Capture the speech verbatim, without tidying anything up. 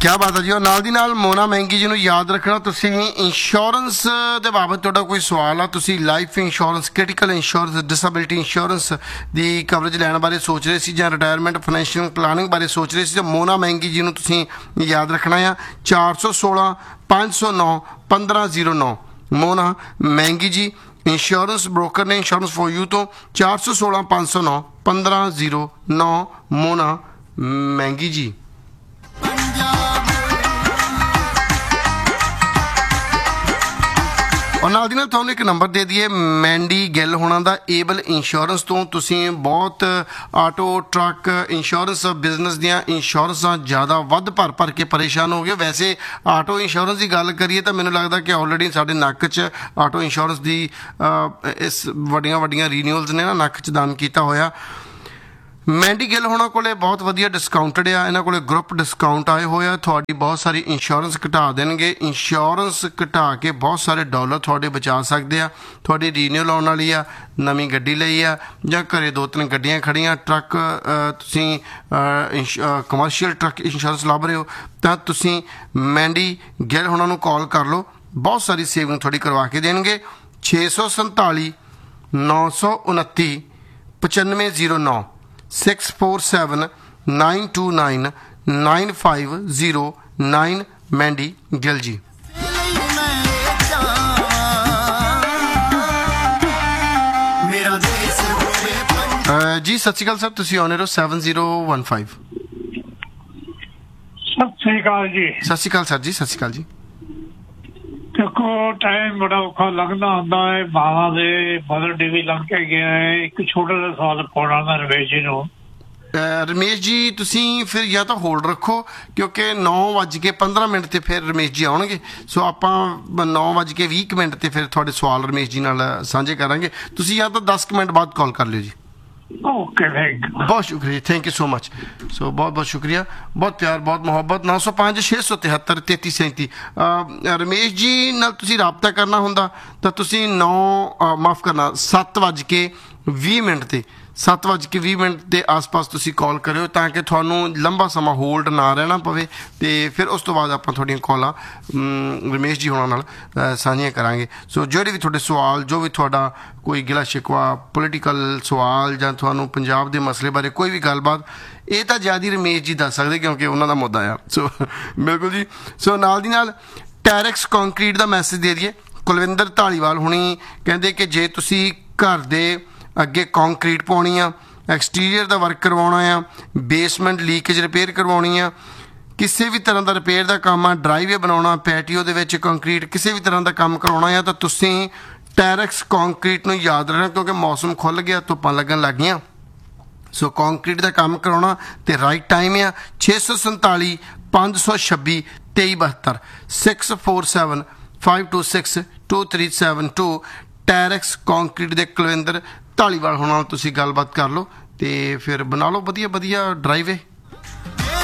क्या बात है जी। और नाल दी नाल मोना महंगी जी नूं याद रखना, तुसीं इंश्योरेंस दे बाबत तुहाडा कोई सवाल आ, तुसीं life insurance, critical insurance, disability insurance दी कवरेज लैण बारे सोच रहे सी जां रिटायरमेंट फाइनैंशियल प्लानिंग बारे सोच रहे सी, तां मोना महंगी जी नूं तुसीं याद रखना आ चार सौ सोलह पाँच सौ नौ पंद्रह जीरो नौ। मोना महंगी जी इंश्योरेंस ब्रोकर ने इंश्योरेंस फॉर यू तो चार सौ सोलह पाँच सौ नौ पंद्रह जीरो नौ। मोना महंगी जी। और नाल दी नाल तुहानूं एक नंबर दे दिए मैंडी गिल होना दा एबल इंश्योरेंस तो तुसीं बहुत आटो ट्रक इंश्योरेंस बिजनेस दियां इंश्योरेंसां ज़्यादा वध भर भर के परेशान हो गए। वैसे आटो इंश्योरेंस की गल करिए तो मैनूं लगदा कि ऑलरेडी साडे नक्क च आटो इंश्योरेंस दी इस वड्डियां वड्डियां रीन्यूअल्स ने ना नक्क च दम कीता होया। मैंडी गिल होना कोले बहुत वधिया डिस्काउंटड आ, इन्हां कोले ग्रुप डिस्काउंट आए हुए आ, थोड़ी बहुत सारी इंश्योरेंस घटा देंगे। इंश्योरेंस घटा के बहुत सारे डॉलर थोड़े बचा सकते हैं। थोड़ी रीन्यूअल आने वाली आ, नवीं गड्डी लई आ जां घरे दो तीन गड्डियां खड़ियां, ट्रक तुसीं कमर्शियल ट्रक इंश्योरेंस लभ रहे हो तां तुसीं मैंडी गिल होना नूं कॉल कर लो, बहुत सारी सेविंग थोड़ी करवा के देंगे। छे सौ संताली नौ सौ उनती पचानवे zero now six four seven nine to nine nine five zero nine. Mandy Gill जी। जी सत श्री अकाल सर, तुसीं on air seven zero one five. सत श्री अकाल जी। सत श्री अकाल सर जी, सत श्री अकाल जी। देखो टाइम बड़ा औखा लगदा हुंदा है, मावां दे मदर डी वी लंघ के गया है। एक छोटा सा सवाल पाउणा मैं रमेश जी नूं। रमेश जी तुसीं फिर या तो होल्ड रखो क्योंकि नौ वज के पंद्रह मिनट ते फिर रमेश जी आउणगे, सो आपां नौ वज के बीस मिनट ते फिर तुहाडे सवाल रमेश जी नाल साझे करांगे। तुसीं या तो दस मिनट बाद कॉल कर लियो जी। ओके थैंक यू, बहुत शुक्रिया, थैंक यू सो मच। सो बहुत बहुत शुक्रिया, बहुत प्यार, बहुत मुहब्बत। नौ सौ पाँच छे सौ तिहत्तर तेती सैंती। रमेश जी नाल तुसीं राबता करना हुंदा तां तुसीं नौ माफ़ करना सत्त वज के ਵੀਹ मिनट ਤੇ सत्त वज के ਵੀਹ मिनट के आस पास तुसीं कॉल करियो ਤਾਂ ਕਿ ਤੁਹਾਨੂੰ ਲੰਬਾ ਸਮਾਂ ਹੋਲਡ ਨਾ ਰਹਿਣਾ ਪਵੇ ਤੇ ਫਿਰ ਉਸ ਤੋਂ ਬਾਅਦ ਆਪਾਂ ਤੁਹਾਡੀਆਂ ਕਾਲਾਂ ਰਮੇਸ਼ ਜੀ ਹੋਣਾ ਨਾਲ ਸਾਂਝੀਆਂ ਕਰਾਂਗੇ। ਸੋ ਜਿਹੜੇ ਵੀ ਤੁਹਾਡੇ ਸਵਾਲ, ਜੋ ਵੀ ਤੁਹਾਡਾ ਕੋਈ ਗਿਲਾ ਸ਼ਿਕਵਾ, ਪੋਲੀਟੀਕਲ ਸਵਾਲ ਜਾਂ ਤੁਹਾਨੂੰ ਪੰਜਾਬ ਦੇ ਮਸਲੇ ਬਾਰੇ ਕੋਈ ਵੀ ਗੱਲਬਾਤ, ਇਹ ਤਾਂ ਜ਼ਿਆਦਾ ਰਮੇਸ਼ ਜੀ ਦੱਸ ਸਕਦੇ ਕਿਉਂਕਿ ਉਹਨਾਂ ਦਾ ਮੁੱਦਾ ਆ। ਸੋ ਬਿਲਕੁਲ ਜੀ। ਸੋ ਨਾਲ ਦੀ ਨਾਲ ਟੈਰੈਕਸ ਕੰਕਰੀਟ ਦਾ ਮੈਸੇਜ ਦੇ ਦਈਏ। ਕੁਲਵਿੰਦਰ ਢਾਲੀਵਾਲ ਹੁਣੀ ਕਹਿੰਦੇ ਕਿ ਜੇ ਤੁਸੀਂ ਘਰ ਦੇ ਅੱਗੇ ਕੰਕਰੀਟ ਪਾਉਣੀ ਆ, ਐਕਸਟੀਰੀਅਰ ਦਾ ਵਰਕ ਕਰਵਾਉਣਾ ਆ, ਬੇਸਮੈਂਟ ਲੀਕੇਜ ਰਿਪੇਅਰ ਕਰਵਾਉਣੀ ਆ, ਕਿਸੇ ਵੀ ਤਰ੍ਹਾਂ ਦਾ ਰਿਪੇਅਰ ਦਾ ਕੰਮ ਆ, ਡਰਾਈਵੇ ਬਣਾਉਣਾ, ਪੈਟੀਓ ਦੇ ਵਿੱਚ ਕੰਕਰੀਟ ਕਿਸੇ ਵੀ ਤਰ੍ਹਾਂ ਦਾ ਕੰਮ ਕਰਾਉਣਾ ਆ, ਤਾਂ ਤੁਸੀਂ ਟੈਰੈਕਸ ਕੰਕਰੀਟ ਨੂੰ ਯਾਦ ਰੱਖਣਾ ਕਿਉਂਕਿ ਮੌਸਮ ਖੁੱਲ੍ਹ ਗਿਆ, ਧੁੱਪਾਂ ਲੱਗਣ ਲੱਗ ਗਈਆਂ। ਸੋ ਕੰਕਰੀਟ ਦਾ ਕੰਮ ਕਰਾਉਣਾ ਤੇ ਰਾਈਟ ਟਾਈਮ ਆ ਛੇ ਸੌ ਸੰਤਾਲੀ ਪੰਜ ਸੌ ਛੱਬੀ ਤੇਈ ਬਹੱਤਰ six four seven five to six to three seven two. ਟੈਰੈਕਸ concrete ਦੇ ਕੁਲਵਿੰਦਰ ਢਾਲੀਵਾਲ ਹੋਣਾ ਤੁਸੀਂ ਗੱਲਬਾਤ ਕਰ ਲਓ ਤੇ ਫਿਰ ਬਣਾ ਲਓ ਵਧੀਆ ਵਧੀਆ ਡਰਾਈਵੇ।